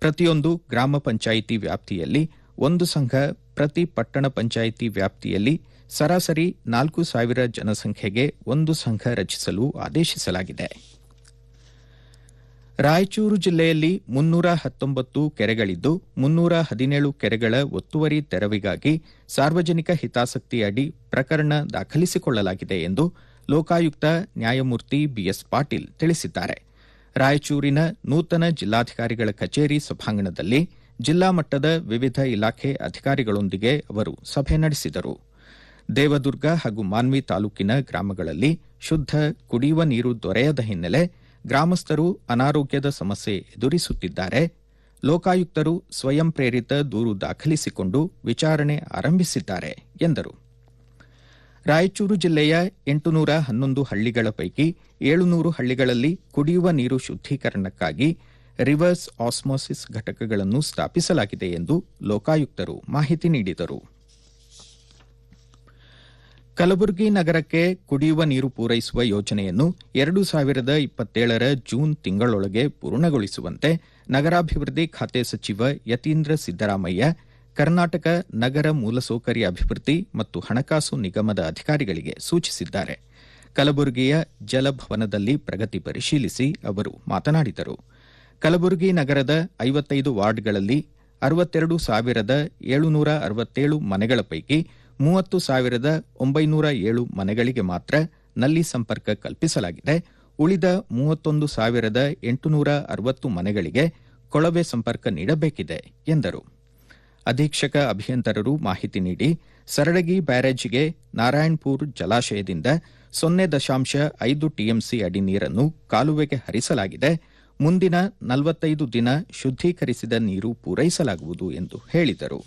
ಪ್ರತಿಯೊಂದು ಗ್ರಾಮ ಪಂಚಾಯಿತಿ ವ್ಯಾಪ್ತಿಯಲ್ಲಿ ಒಂದು ಸಂಘ, ಪ್ರತಿ ಪಟ್ಟಣ ಪಂಚಾಯಿತಿ ವ್ಯಾಪ್ತಿಯಲ್ಲಿ ಸರಾಸರಿ 4,000 ಜನಸಂಖ್ಯೆಗೆ ಒಂದು ಸಂಘ ರಚಿಸಲು ಆದೇಶಿಸಲಾಗಿದೆ. ರಾಯಚೂರು ಜಿಲ್ಲೆಯಲ್ಲಿ 319 ಕೆರೆಗಳಿದ್ದು 317 ಕೆರೆಗಳ ಒತ್ತುವರಿ ತೆರವಿಗಾಗಿ ಸಾರ್ವಜನಿಕ ಹಿತಾಸಕ್ತಿ ಅಡಿ ಪ್ರಕರಣ ದಾಖಲಿಸಿಕೊಳ್ಳಲಾಗಿದೆ ಎಂದು ಲೋಕಾಯುಕ್ತ ನ್ಯಾಯಮೂರ್ತಿ ಬಿಎಸ್ ಪಾಟೀಲ್ ತಿಳಿಸಿದ್ದಾರೆ. ರಾಯಚೂರಿನ ನೂತನ ಜಿಲ್ಲಾಧಿಕಾರಿಗಳ ಕಚೇರಿ ಸಭಾಂಗಣದಲ್ಲಿ ಜಿಲ್ಲಾ ಮಟ್ಟದ ವಿವಿಧ ಇಲಾಖೆ ಅಧಿಕಾರಿಗಳೊಂದಿಗೆ ಅವರು ಸಭೆ ನಡೆಸಿದರು. ದೇವದುರ್ಗ ಹಾಗೂ ಮಾನ್ವಿ ತಾಲೂಕಿನ ಗ್ರಾಮಗಳಲ್ಲಿ ಶುದ್ಧ ಕುಡಿಯುವ ನೀರು ದೊರೆಯದ ಹಿನ್ನೆಲೆ ಗ್ರಾಮಸ್ಥರು ಅನಾರೋಗ್ಯದ ಸಮಸ್ಯೆ ಎದುರಿಸುತ್ತಿದ್ದಾರೆ. ಲೋಕಾಯುಕ್ತರು ಸ್ವಯಂ ಪ್ರೇರಿತ ದೂರು ದಾಖಲಿಸಿಕೊಂಡು ವಿಚಾರಣೆ ಆರಂಭಿಸಿದ್ದಾರೆ ಎಂದರು. ರಾಯಚೂರು ಜಿಲ್ಲೆಯ 811 ಹಳ್ಳಿಗಳ ಪೈಕಿ 700 ಹಳ್ಳಿಗಳಲ್ಲಿ ಕುಡಿಯುವ ನೀರು ಶುದ್ದೀಕರಣಕ್ಕಾಗಿ ರಿವರ್ಸ್ ಆಸ್ಮೋಸಿಸ್ ಘಟಕಗಳನ್ನು ಸ್ಥಾಪಿಸಲಾಗಿದೆ ಎಂದು ಲೋಕಾಯುಕ್ತರು ಮಾಹಿತಿ ನೀಡಿದರು. ಕಲಬುರಗಿ ನಗರಕ್ಕೆ ಕುಡಿಯುವ ನೀರು ಪೂರೈಸುವ ಯೋಜನೆಯನ್ನು 2027 ಜೂನ್ ತಿಂಗಳೊಳಗೆ ಪೂರ್ಣಗೊಳಿಸುವಂತೆ ನಗರಾಭಿವೃದ್ಧಿ ಖಾತೆ ಸಚಿವ ಯತೀಂದ್ರ ಸಿದ್ದರಾಮಯ್ಯ ಕರ್ನಾಟಕ ನಗರ ಮೂಲಸೌಕರ್ಯ ಅಭಿವೃದ್ಧಿ ಮತ್ತು ಹಣಕಾಸು ನಿಗಮದ ಅಧಿಕಾರಿಗಳಿಗೆ ಸೂಚಿಸಿದ್ದಾರೆ. ಕಲಬುರಗಿಯ ಜಲಭವನದಲ್ಲಿ ಪ್ರಗತಿ ಪರಿಶೀಲಿಸಿ ಅವರು ಮಾತನಾಡಿದರು. ಕಲಬುರಗಿ ನಗರದ 55 ವಾರ್ಡ್ಗಳಲ್ಲಿ 62,767 ಮನೆಗಳ ಪೈಕಿ 30,907 ಮನೆಗಳಿಗೆ ಮಾತ್ರ ನಲ್ಲಿ ಸಂಪರ್ಕ ಕಲ್ಪಿಸಲಾಗಿದೆ. ಉಳಿದ 31,860 ಮನೆಗಳಿಗೆ ಕೊಳವೆ ಸಂಪರ್ಕ ನೀಡಬೇಕಿದೆ ಎಂದರು. ಅಧೀಕ್ಷಕ ಅಭಿಯಂತರರು ಮಾಹಿತಿ ನೀಡಿ ಸರಳಗಿ ಬ್ಯಾರೇಜಿಗೆ ನಾರಾಯಣಪುರ ಜಲಾಶಯದಿಂದ 0.5 ಟಿಎಂಸಿ ಅಡಿ ನೀರನ್ನು ಕಾಲುವೆಗೆ ಹರಿಸಲಾಗಿದೆ. ಮುಂದಿನ 45 ದಿನ ಶುದ್ದೀಕರಿಸಿದ ನೀರು ಪೂರೈಸಲಾಗುವುದು ಎಂದು ಹೇಳಿದರು.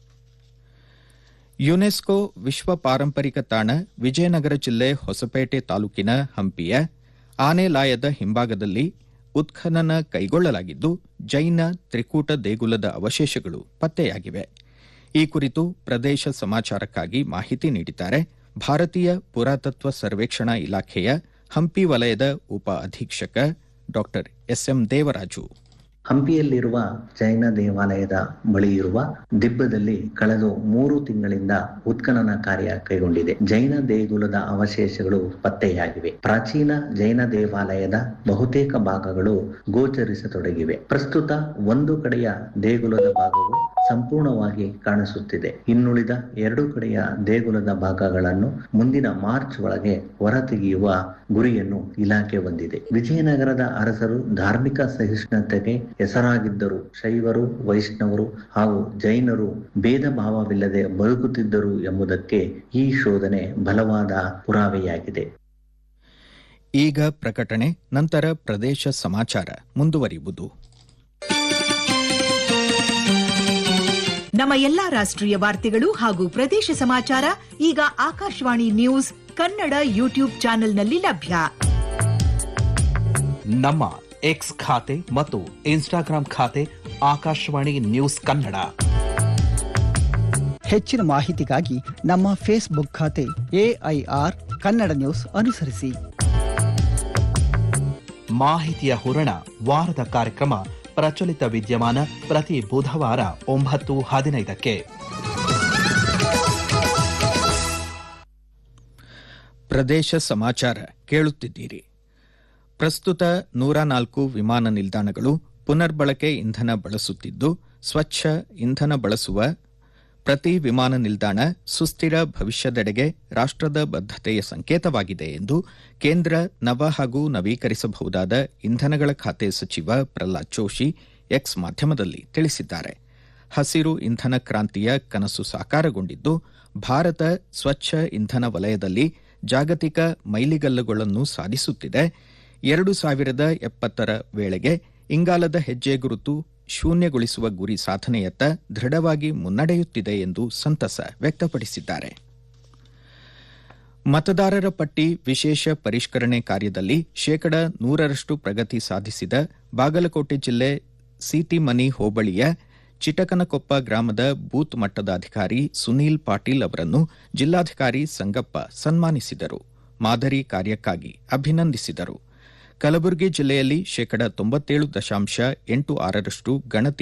ಯುನೆಸ್ಕೋ ವಿಶ್ವ ಪಾರಂಪರಿಕ ತಾಣ ವಿಜಯನಗರ ಜಿಲ್ಲೆ ಹೊಸಪೇಟೆ ತಾಲೂಕಿನ ಹಂಪಿಯ ಆನೆಲಾಯದ ಹಿಂಭಾಗದಲ್ಲಿ ಉತ್ಖನನ ಕೈಗೊಳ್ಳಲಾಗಿದ್ದು ಜೈನ ತ್ರಿಕೂಟ ದೇಗುಲದ ಅವಶೇಷಗಳು ಪತ್ತೆಯಾಗಿವೆ. ಈ ಕುರಿತು ಪ್ರದೇಶ ಸಮಾಚಾರಕ್ಕಾಗಿ ಮಾಹಿತಿ ನೀಡಿದ್ದಾರೆ ಭಾರತೀಯ ಪುರಾತತ್ವ ಸರ್ವೇಕ್ಷಣಾ ಇಲಾಖೆಯ ಹಂಪಿ ವಲಯದ ಉಪ ಅಧೀಕ್ಷಕ ಡಾ ಎಸ್ಎಂ ದೇವರಾಜು. ಹಂಪಿಯಲ್ಲಿರುವ ಜೈನ ದೇವಾಲಯದ ಬಳಿ ಇರುವ ದಿಬ್ಬದಲ್ಲಿ ಕಳೆದ 3 ತಿಂಗಳಿಂದ ಉತ್ಖನನ ಕಾರ್ಯ ಕೈಗೊಂಡಿದೆ. ಜೈನ ದೇಗುಲದ ಅವಶೇಷಗಳು ಪತ್ತೆಯಾಗಿವೆ. ಪ್ರಾಚೀನ ಜೈನ ದೇವಾಲಯದ ಬಹುತೇಕ ಭಾಗಗಳು ಗೋಚರಿಸತೊಡಗಿವೆ. ಪ್ರಸ್ತುತ ಒಂದು ಕಡೆಯ ದೇಗುಲದ ಭಾಗವು ಸಂಪೂರ್ಣವಾಗಿ ಕಾಣಿಸುತ್ತಿದೆ. ಇನ್ನುಳಿದ 2 ಕಡೆಯ ದೇಗುಲದ ಭಾಗಗಳನ್ನು ಮುಂದಿನ ಮಾರ್ಚ್ ಒಳಗೆ ಹೊರತೆಗೆಯುವ ಗುರಿಯನ್ನು ಇಲಾಖೆ ಹೊಂದಿದೆ. ವಿಜಯನಗರದ ಅರಸರು ಧಾರ್ಮಿಕ ಸಹಿಷ್ಣುತೆಗೆ ಹೆಸರಾಗಿದ್ದರು. ಶೈವರು, ವೈಷ್ಣವರು ಹಾಗೂ ಜೈನರು ಭೇದ ಭಾವವಿಲ್ಲದೆ ಬದುಕುತ್ತಿದ್ದರು ಎಂಬುದಕ್ಕೆ ಈ ಶೋಧನೆ ಬಲವಾದ ಪುರಾವೆಯಾಗಿದೆ. ಈಗ ಪ್ರಕಟಣೆ, ನಂತರ ಪ್ರದೇಶ ಸಮಾಚಾರ ಮುಂದುವರಿಯುವುದು. ನಮ್ಮ ಎಲ್ಲಾ ರಾಷ್ಟ್ರೀಯ ವಾರ್ತೆಗಳು ಹಾಗೂ ಪ್ರದೇಶ ಸಮಾಚಾರ ಈಗ ಆಕಾಶವಾಣಿ ನ್ಯೂಸ್ ಕನ್ನಡ ಯೂಟ್ಯೂಬ್ ಚಾನೆಲ್ನಲ್ಲಿ ಲಭ್ಯ. ನಮ್ಮ ಎಕ್ಸ್ ಖಾತೆ ಮತ್ತು ಇನ್ಸ್ಟಾಗ್ರಾಂ ಖಾತೆ ಆಕಾಶವಾಣಿ ನ್ಯೂಸ್ ಕನ್ನಡ. ಹೆಚ್ಚಿನ ಮಾಹಿತಿಗಾಗಿ ನಮ್ಮ ಫೇಸ್ಬುಕ್ ಖಾತೆ ಎಐಆರ್ ಕನ್ನಡ ನ್ಯೂಸ್ ಅನುಸರಿಸಿ. ಮಾಹಿತಿಯ ಹೂರಣ ವಾರದ ಕಾರ್ಯಕ್ರಮ ಪ್ರಚಲಿತ ವಿದ್ಯಮಾನ ಪ್ರತಿ ಬುಧವಾರ 9:15ಕ್ಕೆ. ಪ್ರದೇಶ ಸಮಾಚಾರ ಕೇಳುತ್ತಿದ್ದೀರಿ. ಪ್ರಸ್ತುತ 104 ವಿಮಾನ ನಿಲ್ದಾಣಗಳು ಪುನರ್ಬಳಕೆ ಇಂಧನ ಬಳಸುತ್ತಿದ್ದು, ಸ್ವಚ್ಛ ಇಂಧನ ಬಳಸುವ ಪ್ರತಿ ವಿಮಾನ ನಿಲ್ದಾಣ ಸುಸ್ಥಿರ ಭವಿಷ್ಯದೆಡೆಗೆ ರಾಷ್ಟ್ರದ ಬದ್ಧತೆಯ ಸಂಕೇತವಾಗಿದೆ ಎಂದು ಕೇಂದ್ರ ನವ ಹಾಗೂ ನವೀಕರಿಸಬಹುದಾದ ಇಂಧನಗಳ ಖಾತೆ ಸಚಿವ ಪ್ರಹ್ಲಾದ್ ಜೋಶಿ ಎಕ್ಸ್ ಮಾಧ್ಯಮದಲ್ಲಿ ತಿಳಿಸಿದ್ದಾರೆ. ಹಸಿರು ಇಂಧನ ಕ್ರಾಂತಿಯ ಕನಸು ಸಾಕಾರಗೊಂಡಿದ್ದು, ಭಾರತ ಸ್ವಚ್ಛ ಇಂಧನ ವಲಯದಲ್ಲಿ ಜಾಗತಿಕ ಮೈಲಿಗಲ್ಲುಗಳನ್ನು ಸಾಧಿಸುತ್ತಿದೆ. 2070 ವೇಳೆಗೆ ಇಂಗಾಲದ ಹೆಜ್ಜೆ ಗುರುತು ಶೂನ್ಯಗೊಳಿಸುವ ಗುರಿ ಸಾಧನೆಯತ್ತ ದೃಢವಾಗಿ ಮುನ್ನಡೆಯುತ್ತಿದೆ ಎಂದು ಸಂತಸ ವ್ಯಕ್ತಪಡಿಸಿದ್ದಾರೆ. ಮತದಾರರ ಪಟ್ಟಿ ವಿಶೇಷ ಪರಿಷ್ಕರಣೆ ಕಾರ್ಯದಲ್ಲಿ 100% ಪ್ರಗತಿ ಸಾಧಿಸಿದ ಬಾಗಲಕೋಟೆ ಜಿಲ್ಲೆ ಸಿಟಿಮನಿ ಹೋಬಳಿಯ ಚಿಟಕನಕೊಪ್ಪ ಗ್ರಾಮದ ಬೂತ್ ಮಟ್ಟದ ಅಧಿಕಾರಿ ಸುನೀಲ್ ಪಾಟೀಲ್ ಅವರನ್ನು ಜಿಲ್ಲಾಧಿಕಾರಿ ಸಂಗಪ್ಪ ಸನ್ಮಾನಿಸಿದರು. ಮಾದರಿ ಕಾರ್ಯಕ್ಕಾಗಿ ಅಭಿನಂದಿಸಿದರು. ಕಲಬುರಗಿ ಜಿಲ್ಲೆಯಲ್ಲಿ 97.86% ಗಣತಿ